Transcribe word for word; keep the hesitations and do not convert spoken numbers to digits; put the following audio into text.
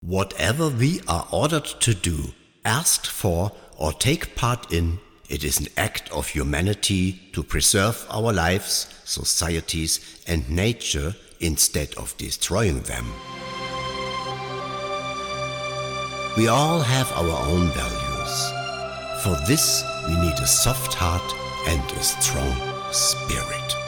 Whatever we are ordered to do, asked for, or take part in, it is an act of humanity to preserve our lives, societies, and nature instead of destroying them. We all have our own values. For this, we need a soft heart and a strong spirit.